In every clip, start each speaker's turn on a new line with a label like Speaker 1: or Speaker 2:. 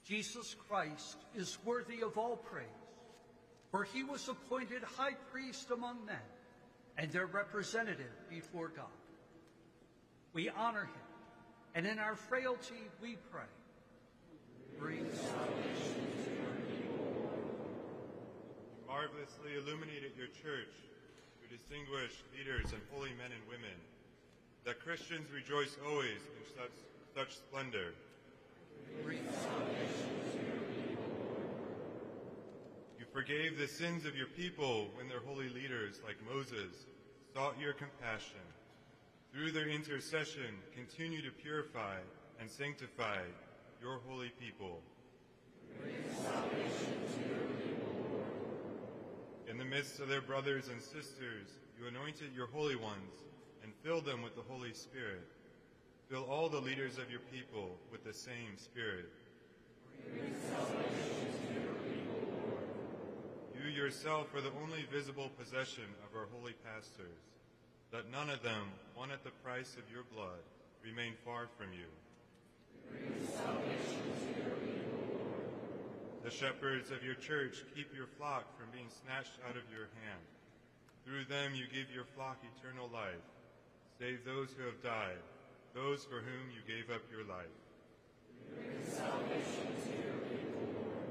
Speaker 1: Jesus Christ is worthy of all praise, for he was appointed high priest among men and their representative before God. We honor him, and in our frailty we pray. Bring salvation to your people.
Speaker 2: You marvelously illuminated your church through distinguished leaders and holy men and women, that Christians rejoice always in such splendor.
Speaker 1: Bring salvation to your people.
Speaker 2: You forgave the sins of your people when their holy leaders, like Moses, sought your compassion. Through their intercession, continue to purify and sanctify your holy people.
Speaker 1: Bring salvation to your people, Lord.
Speaker 2: In the midst of their brothers and sisters, you anointed your holy ones and filled them with the Holy Spirit. Fill all the leaders of your people with the same Spirit.
Speaker 1: Bring salvation to your people, Lord.
Speaker 2: You yourself are the only visible possession of our holy pastors. Let none of them, won at the price of your blood, remain far from you.
Speaker 1: Bring salvation to your people, Lord.
Speaker 2: The shepherds of your church keep your flock from being snatched out of your hand. Through them you give your flock eternal life. Save those who have died, those for whom you gave up your life.
Speaker 1: Bring salvation to your people, Lord.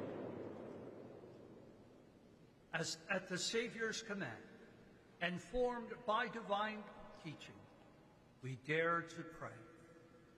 Speaker 1: As at the Savior's command, and formed by divine teaching, we dare to pray.